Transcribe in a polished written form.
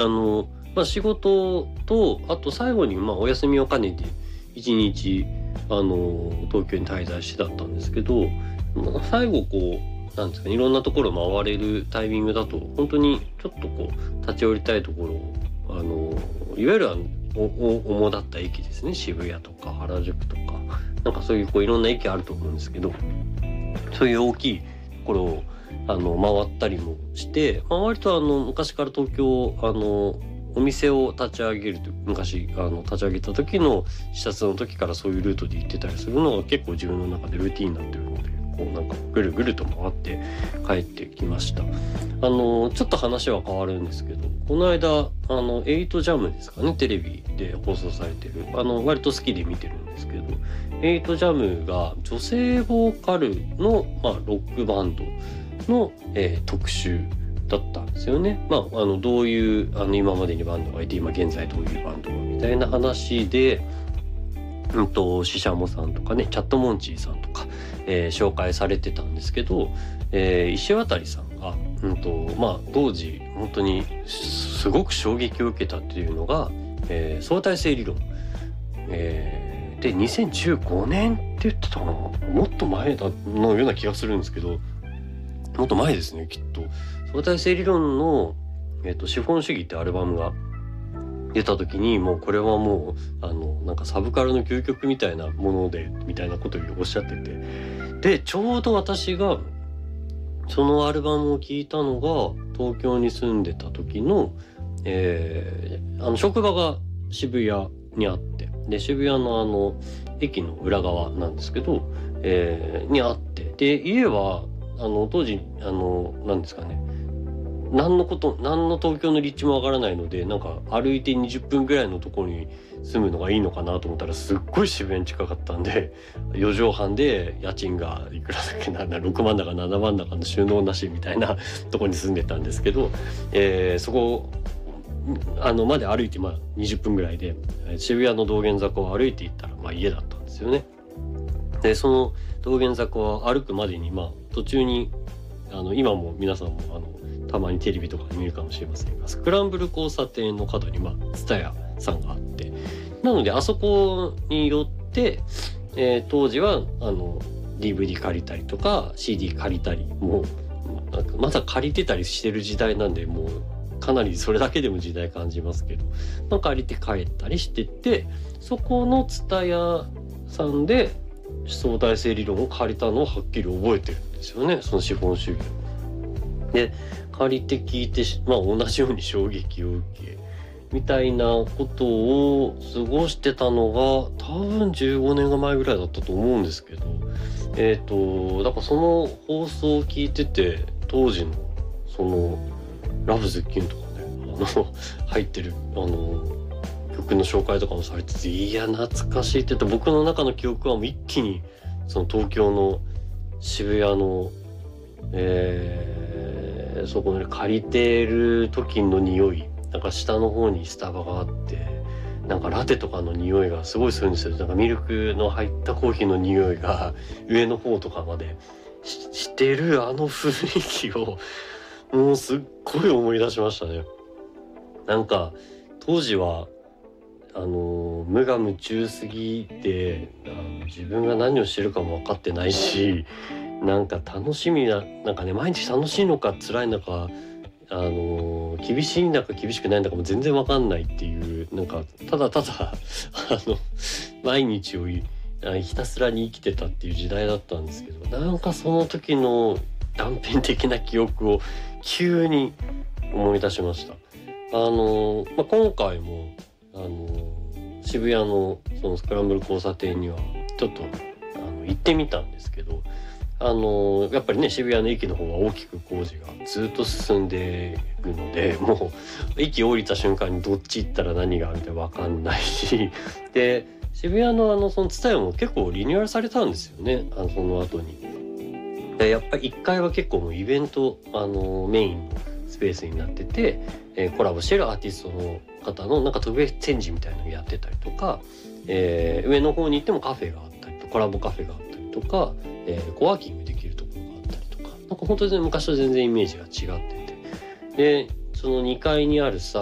仕事とあと最後にお休みを兼ねて一日東京に滞在してだったんですけど、最後なんですかね、いろんなところ回れるタイミングだと本当にちょっと立ち寄りたいところをいわゆる主だった駅ですね、渋谷とか原宿とかなんかそういういろんな駅あると思うんですけど、そういう大きいところを回ったりもして、割と昔から東京お店を立ち上げると昔立ち上げた時の視察の時からそういうルートで行ってたりするのが結構自分の中でルーティンになってるので、なんかぐるぐると回って帰ってきました。ちょっと話は変わるんですけど、この間エイトジャムですかね、テレビで放送されてる割と好きで見てるんですけど、エイトジャムが女性ボーカルの、ロックバンドの、特集だったんですよね。どういう今までにバンドがいて今現在どういうバンドがみたいな話で、シシャモさんとかね、チャットモンチーさんとか、紹介されてたんですけど、石渡さんが、当時本当にすごく衝撃を受けたっていうのが、相対性理論、で2015年って言ってたかな、もっと前だのような気がするんですけど、もっと前ですねきっと。相対性理論の、資本主義ってアルバムが出た時に、もうこれはもうなんかサブカルの究極みたいなものでみたいなことをおっしゃってて、でちょうど私がそのアルバムを聴いたのが東京に住んでた時の、職場が渋谷にあって、で渋谷の駅の裏側なんですけど、にあって、で家は当時なんですかね、何の東京の立地もわからないので、なんか歩いて20分ぐらいのところに住むのがいいのかなと思ったら、すっごい渋谷に近かったんで、4畳半で家賃がいくらだっけな、6万だか7万だかの収納なしみたいなところに住んでたんですけど、そこまで歩いて20分ぐらいで、渋谷の道玄坂を歩いて行ったら家だったんですよね。でその道玄坂を歩くまでに途中に今も皆さんもたまにテレビとかで見るかもしれませんが、スクランブル交差点の角にTSUTAYAさんがあって、なのであそこによって、当時はDVD 借りたりとか CD 借りたり、もうまだ借りてたりしてる時代なんで、もうかなりそれだけでも時代感じますけど、借りて帰ったりしてて、そこのTSUTAYAさんで相対性理論を借りたのをはっきり覚えてるんですよね、その資本主義で。借りて聞いて同じように衝撃を受けみたいなことを過ごしてたのが多分15年が前ぐらいだったと思うんですけど、だからその放送を聞いてて、当時のそのラブズッキュンとかね入ってる曲の紹介とかもされてて、いや懐かしいって言って、僕の中の記憶はもう一気にその東京の渋谷のそこで借りてる時の匂い、なんか下の方にスタバがあって、なんかラテとかの匂いがすごいするんですよ。なんかミルクの入ったコーヒーの匂いが上の方とかまでしてる雰囲気をもうすっごい思い出しましたね。なんか当時は無我夢中すぎて自分が何をしてるかも分かってないし、なんか楽しみなんかね、毎日楽しいのか辛いのか厳しいんだか厳しくないんだかも全然分かんないっていう、なんかただただ毎日をひたすらに生きてたっていう時代だったんですけど、なんかその時の断片的な記憶を急に思い出しました。今回も渋谷のそのスクランブル交差点にはちょっと行ってみたんですけど、やっぱりね渋谷の駅の方は大きく工事がずっと進んでいるので、もう駅降りた瞬間にどっち行ったら何がみたいな分かんないし、で渋谷のそのTSUTAYAも結構リニューアルされたんですよね、その後に。でやっぱり1階は結構もうイベントメインのスペースになってて、コラボしてるアーティストの方のなんか特別展示みたいなのをやってたりとか、上の方に行ってもカフェがあったりとコラボカフェがあったりとか、コワーキングできるところがあったりとか、なんか本当に昔と全然イメージが違ってて、でその2階にあるさ